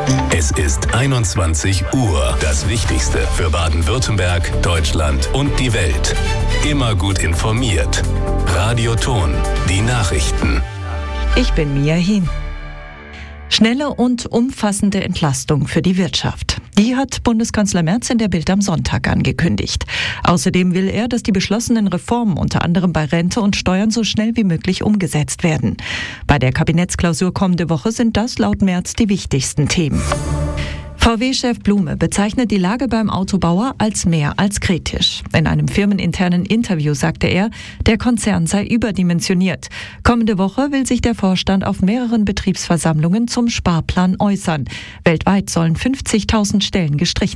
Es ist 21 Uhr. Das Wichtigste für Baden-Württemberg, Deutschland und die Welt. Immer gut informiert. Radio Thon, die Nachrichten. Ich bin Mia Hien. Schnelle und umfassende Entlastung für die Wirtschaft. Die hat Bundeskanzler Merz in der Bild am Sonntag angekündigt. Außerdem will er, dass die beschlossenen Reformen unter anderem bei Rente und Steuern so schnell wie möglich umgesetzt werden. Bei der Kabinettsklausur kommende Woche sind das laut Merz die wichtigsten Themen. VW-Chef Blume bezeichnet die Lage beim Autobauer als mehr als kritisch. In einem firmeninternen Interview sagte er, der Konzern sei überdimensioniert. Kommende Woche will sich der Vorstand auf mehreren Betriebsversammlungen zum Sparplan äußern. Weltweit sollen 50.000 Stellen gestrichen